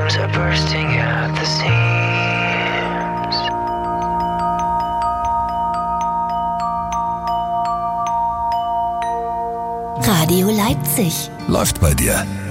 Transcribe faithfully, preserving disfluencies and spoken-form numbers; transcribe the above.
arms are bursting at the seams. Radio Leipzig. Läuft bei dir.